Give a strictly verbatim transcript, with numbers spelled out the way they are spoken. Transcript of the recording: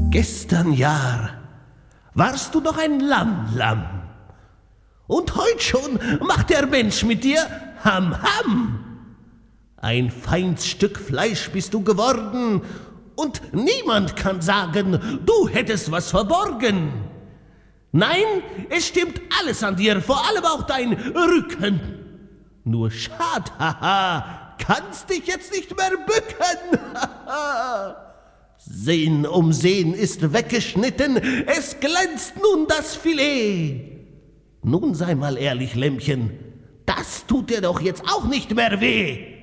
Gestern Jahr warst du noch ein Lamm, Lamm. Und heut schon macht der Mensch mit dir Ham, Ham. Ein feins Stück Fleisch bist du geworden, und niemand kann sagen, du hättest was verborgen. Nein, es stimmt alles an dir, vor allem auch dein Rücken. Nur schad, haha, kannst dich jetzt nicht mehr bücken, haha. Sehn um Sehn ist weggeschnitten, es glänzt nun das Filet. Nun sei mal ehrlich, Lämmchen, das tut dir doch jetzt auch nicht mehr weh.